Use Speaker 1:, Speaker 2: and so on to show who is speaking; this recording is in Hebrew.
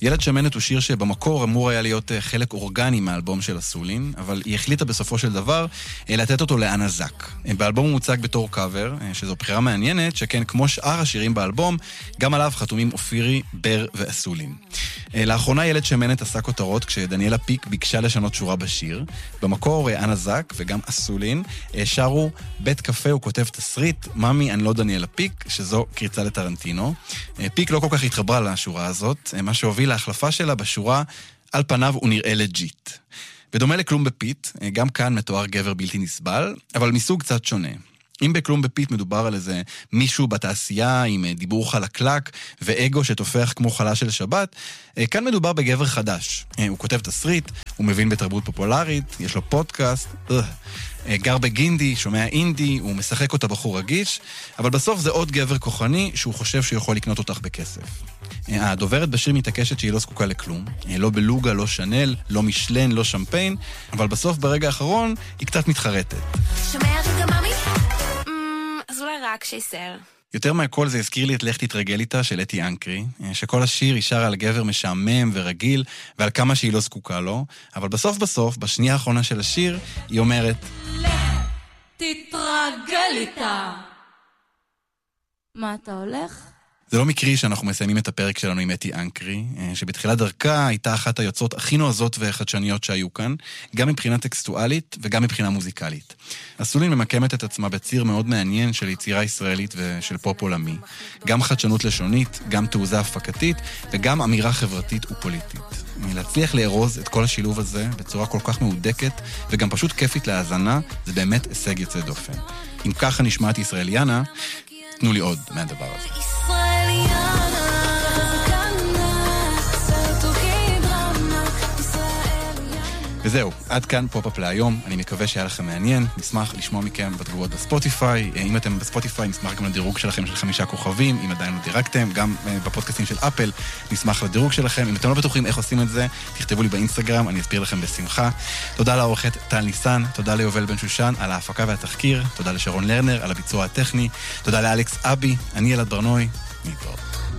Speaker 1: ילד שמנת הוא שיר שבמקור אמור היה להיות חלק אורגני מהאלבום של אסולין, אבל היא החליטה בסופו של דבר לתת אותו לאנה זק. באלבום הוא מוצג בתור קאבר, שזו בחירה מעניינת, שכן כמו שאר השירים באלבום, גם עליו חתומים אופירי, בר ואסולין. לאחרונה ילד שמנת עשה כותרות כשדניאלה פיק ביקשה לשנות שורה בשיר. במקור אנה זק וגם אסולין שרו בית קפה הוא כותב תסריט, ממי אני לא דניאלה פיק, שזו קריצה לטרנטינו. פיק לא כל כך התחברה לשורה הזאת, מה שהוביל להחלפה שלה בשורה על פניו הוא נראה לג'יט. בדומה לכלום בפית, גם כאן מתואר גבר בלתי נסבל, אבל מסוג קצת שונה. אם בכלום בפית מדובר על איזה מישהו בתעשייה עם דיבור חלקלק ואגו שתופח כמו חלה של שבת, כאן מדובר בגבר חדש. הוא כותב תסריט, הוא מבין בתרבות פופולרית, יש לו פודקאסט, גר בגינדי, שומע אינדי, הוא משחק אותה בחור רגיש, אבל בסוף זה עוד גבר כוחני שהוא חושב שהוא יכול לקנות אותך בכסף. הדוברת בשיר מתעקשת שהיא לא זקוקה לכלום, לא בלוגה, לא שנל, לא משלן, לא שמפיין, אבל בסוף ברגע האחרון היא קצת מתחרטת.
Speaker 2: שומע רגע ממי? אז אולי רק שיסר.
Speaker 1: יותר מהכל זה הזכיר לי את לך תתרגל איתה של אתי אנקרי, שכל השיר יישר על גבר משעמם ורגיל ועל כמה שהיא לא זקוקה לו, אבל בסוף, בשנייה האחרונה של השיר, היא אומרת
Speaker 3: לך תתרגל איתה. מה אתה הולך?
Speaker 1: זה לא מקרי שאנחנו מסיימים את הפרק שלנו עם אתי אנקרי, שבתחילת דרכה הייתה אחת היוצרות הכי נועזות וחדשניות שהיו כאן, גם מבחינה טקסטואלית וגם מבחינה מוזיקלית. אסולין ממקמת את עצמה בציר מאוד מעניין של יצירה ישראלית ושל פופ עולמי. גם חדשנות לשונית, גם תעוזה הפקתית וגם אמירה חברתית ופוליטית. להצליח לארוז את כל השילוב הזה בצורה כל כך מהודקת וגם פשוט כיפית להאזנה, זה באמת הישג יוצא דופן. אם ככה נשמעת ישראליאנה, תנו לי עוד מהדבר הזה. וזהו, עד כאן פופ-אפ להיום. אני מקווה שהיה לכם מעניין. נשמח לשמוע מכם בתגובות בספוטיפיי. אם אתם בספוטיפיי, נשמח גם לדירוג שלכם של 5 כוכבים. אם עדיין לא דירקתם, גם בפודקאסטים של אפל, נשמח לדירוג שלכם. אם אתם לא בטוחים איך עושים את זה, תכתבו לי באינסטגרם, אני אסביר לכם בשמחה. תודה לעורכת טל ניסן, תודה ליובל בן שושן על ההפקה והתחקיר, תודה לשרון לרנר על הביצוע הטכני, תודה לאלכס אבי, אני אלעד ברנוי, נתראות.